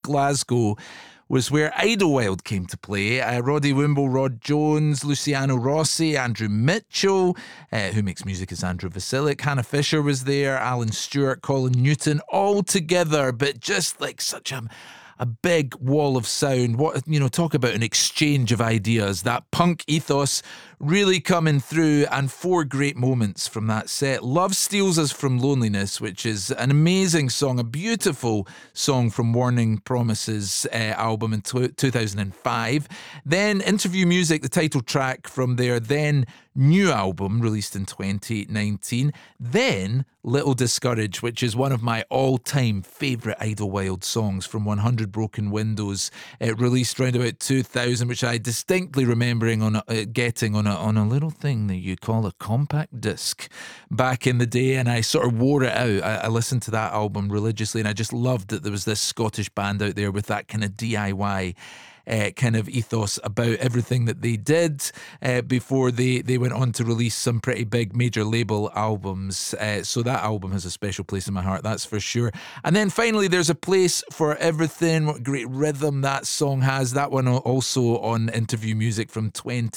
Glasgow was where Idlewild came to play. Roddy Wimble, Rod Jones, Luciano Rossi, Andrew Mitchell, who makes music as Andrew Vasilic, Hannah Fisher was there, Alan Stewart, Colin Newton, all together, but just like such a big wall of sound. What, talk about an exchange of ideas. That punk ethos really coming through, and 4 great moments from that set. Love Steals Us from Loneliness, which is an amazing song, a beautiful song from Warning Promises album in 2005. Then Interview Music, the title track from their then new album released in 2019. Then Little Discouraged, which is one of my all-time favourite Idlewild songs from 100 Broken Windows, released around about 2000, which I distinctly remembering getting on a little thing that you call a compact disc back in the day, and I sort of wore it out. I listened to that album religiously, and I just loved that there was this Scottish band out there with that kind of DIY kind of ethos about everything that they did before they went on to release some pretty big major label albums. So that album has a special place in my heart, that's for sure. And then finally, There's a Place for Everything. What great rhythm that song has. That one also on Interview Music from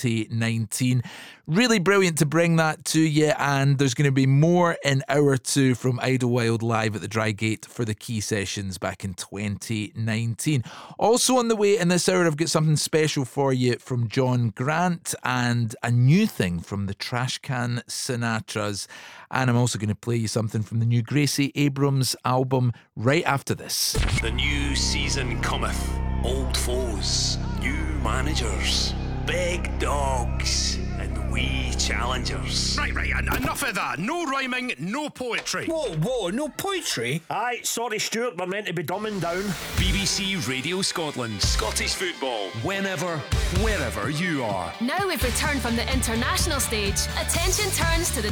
2019. Really brilliant to bring that to you, and there's going to be more in hour 2 from Idlewild live at the Drygate for the Key Sessions back in 2019. Also on the way in this hour, I've got something special for you from John Grant and a new thing from the Trashcan Sinatras. And I'm also going to play you something from the new Gracie Abrams album right after this. The new season cometh. Old foes, new managers, big dogs, and wee challengers. Right, enough of that. No rhyming, no poetry. Whoa, no poetry? Aye, sorry Stuart, we're meant to be dumbing down. BBC Radio Scotland. Scottish football. Whenever, wherever you are. Now we've returned from the international stage. Attention turns to the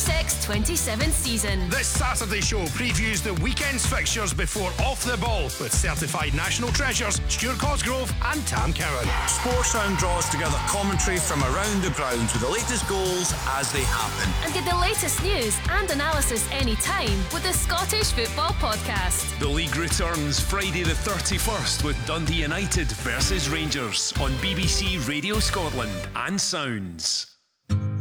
26-27 season. This Saturday show previews the weekend's fixtures before Off the Ball with certified national treasures Stuart Cosgrove and Tam Cowan. Sportsound draws together commentary from around the grounds with the latest goals as they happen. And get the latest news and analysis anytime with the Scottish Football Podcast. The league returns Friday the 31st with Dundee United versus Rangers on BBC Radio Scotland and Sounds.